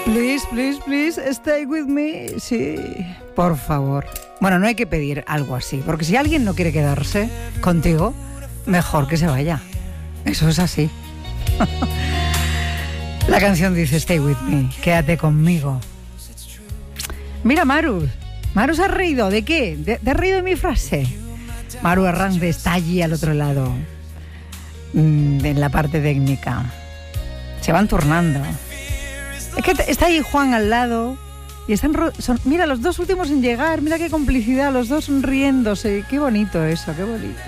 Please, please, please, stay with me. Sí, por favor. Bueno, no hay que pedir algo así, porque si alguien no quiere quedarse contigo, mejor que se vaya. Eso es así. La canción dice Stay with me, quédate conmigo. Mira, Maru se ha reído. ¿De qué? ¿Te has reído de mi frase? Maru Arrande está allí al otro lado, en la parte técnica. Se van turnando. Es que está ahí Juan al lado y mira, los dos últimos en llegar, mira qué complicidad, los dos sonriéndose. Qué bonito eso, qué bonito.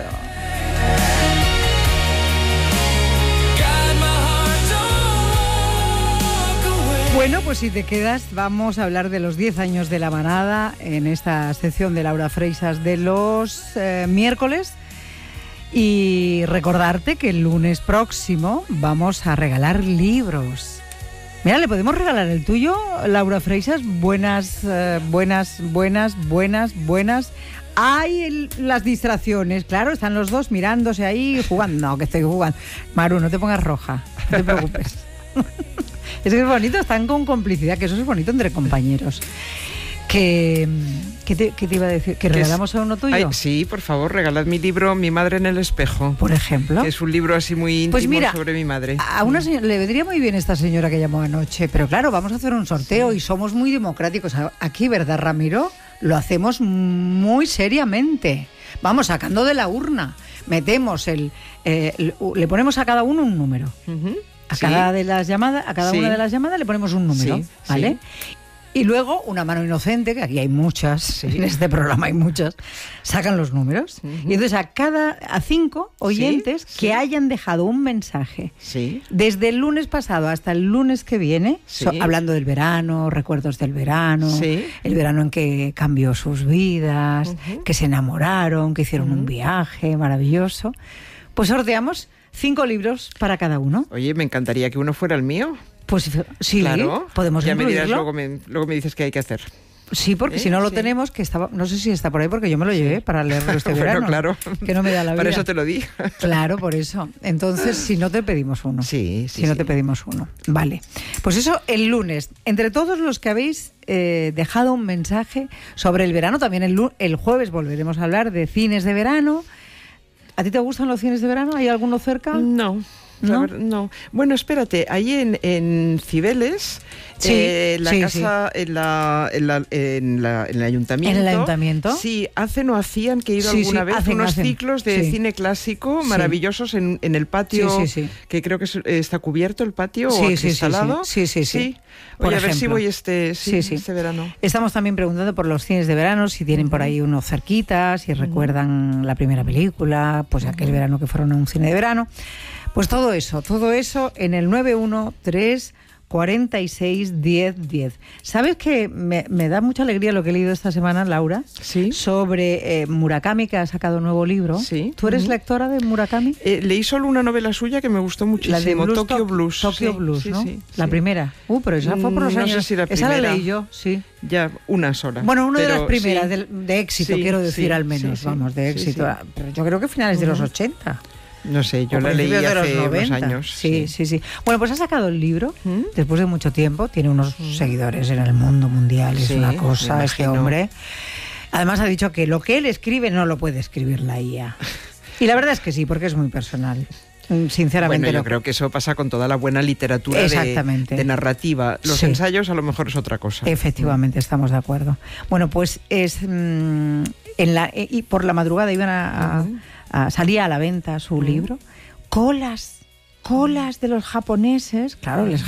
Bueno, pues si te quedas, vamos a hablar de los 10 años de La Manada en esta sección de Laura Freixas de los miércoles. Y recordarte que el lunes próximo vamos a regalar libros. Mira, ¿le podemos regalar el tuyo, Laura Freixas? Buenas. Hay las distracciones, claro, están los dos mirándose ahí, jugando. No, que estoy jugando. Maru, no te pongas roja, no te preocupes. Es que es bonito, están con complicidad, que eso es bonito entre compañeros. ¿Qué te iba a decir? ¿Que regalamos a uno tuyo? Ay, sí, por favor, regalad mi libro Mi madre en el espejo. Por ejemplo. Que es un libro así muy íntimo, pues mira, sobre mi madre. A una señora, le vendría muy bien esta señora que llamó anoche, pero claro, vamos a hacer un sorteo, sí, y somos muy democráticos. Aquí, ¿verdad, Ramiro? Lo hacemos muy seriamente. Vamos sacando de la urna, metemos le ponemos a cada uno un número. Uh-huh. A cada de las llamadas, a cada una de las llamadas le ponemos un número, ¿vale? Sí. Y luego una mano inocente, que aquí hay muchas, en este programa hay muchas, sacan los números. Uh-huh. Y entonces a 5 oyentes que hayan dejado un mensaje desde el lunes pasado hasta el lunes que viene, hablando del verano, recuerdos del verano, el verano en que cambió sus vidas, que se enamoraron, que hicieron un viaje maravilloso, pues sorteamos 5 libros para cada uno. Oye, me encantaría que uno fuera el mío. Pues sí, claro, podemos ya incluirlo. Me dirás, luego me dices qué hay que hacer. Sí, porque si no lo tenemos, que estaba, no sé si está por ahí, porque yo me lo llevé para leerlo este verano. Claro, que no me da la vida. Para eso te lo di. Claro, por eso. Entonces, si no te pedimos uno. Te pedimos uno. Vale. Pues eso, el lunes. Entre todos los que habéis dejado un mensaje sobre el verano, también el jueves volveremos a hablar de cines de verano. ¿A ti te gustan los cines de verano? ¿Hay alguno cerca? No. No. Bueno, espérate, ahí en Cibeles, la casa, en el ayuntamiento. ¿En el ayuntamiento? Sí, hacen o hacían, que he ido alguna vez, unos ciclos de cine clásico maravillosos en el patio, que creo que está cubierto el patio, o instalado. Sí. Oye, a ver si voy este verano. Estamos también preguntando por los cines de verano, si tienen por ahí uno cerquita, si recuerdan la primera película, pues aquel verano que fueron a un cine de verano. Pues todo eso en el 913 46 10 10. ¿Sabes que me da mucha alegría lo que he leído esta semana, Laura? Sí. Sobre Murakami, que ha sacado un nuevo libro. Sí. ¿Tú eres lectora de Murakami? Leí solo una novela suya que me gustó muchísimo, la de Tokyo Blues. Tokyo Blues, ¿no? La primera. Pero esa fue por los años. No sé si la primera. Esa la leí yo, sí. Ya, una sola. Bueno, una de las primeras de éxito, quiero decir, al menos, de éxito. Sí. Pero yo creo que finales de los 80. No sé, yo la leí hace unos años. Sí. Bueno, pues ha sacado el libro después de mucho tiempo. Tiene unos seguidores en el mundo mundial. Es una cosa, este hombre. Además ha dicho que lo que él escribe no lo puede escribir la IA. Y la verdad es que sí, porque es muy personal. Sinceramente. Bueno, yo creo que eso pasa con toda la buena literatura de narrativa. Los ensayos a lo mejor es otra cosa. Efectivamente, estamos de acuerdo. Bueno, pues y por la madrugada iban salía a la venta su libro. Colas de los japoneses, claro, los